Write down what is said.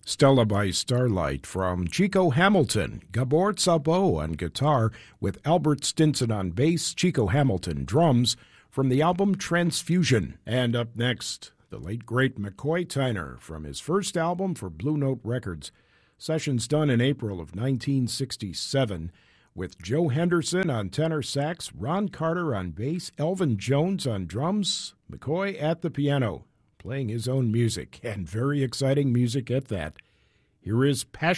Stella by Starlight from Chico Hamilton, Gabor Szabo on guitar with Albert Stinson on bass, Chico Hamilton drums from the album Transfusion. And up next, the late great McCoy Tyner from his first album for Blue Note Records, sessions done in April of 1967 with Joe Henderson on tenor sax, Ron Carter on bass, Elvin Jones on drums, McCoy at the piano, playing his own music, and very exciting music at that. Here is Passion.